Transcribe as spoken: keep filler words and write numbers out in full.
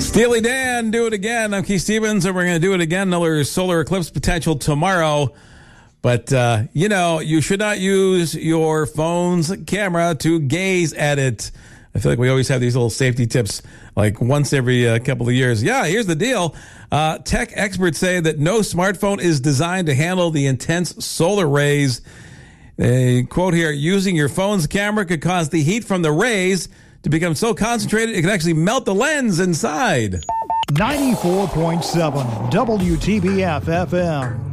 Steely Dan, do it again. I'm Keith Stevens, and we're going to do it again. Another solar eclipse potential tomorrow. But, uh, you know, you should not use your phone's camera to gaze at it. I feel like we always have these little safety tips like once every uh, couple of years. Yeah, here's the deal. Uh, tech experts say that no smartphone is designed to handle the intense solar rays. They quote here, using your phone's camera could cause the heat from the rays to become so concentrated it could actually melt the lens inside. ninety-four point seven W T B F F M.